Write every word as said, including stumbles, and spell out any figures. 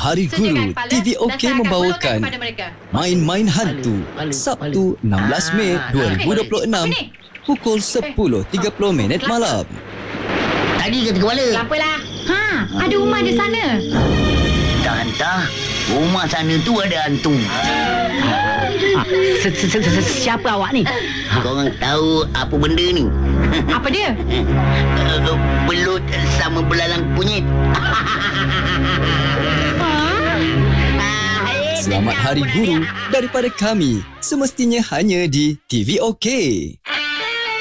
Hari Guru, T V OK membawakan Main-Main Hantu, Sabtu enam belas Mei dua ribu dua puluh enam, pukul sepuluh tiga puluh minit malam. Tadi ke kepala? Apalah. Ha, ada rumah di sana. Tak hantar. Rumah sana tu ada hantu. Siapa awak ni? Korang tahu apa benda ni? Apa dia? Belut sama belalang kunyit. Selamat Hari Guru daripada kami, semestinya hanya di T V OK.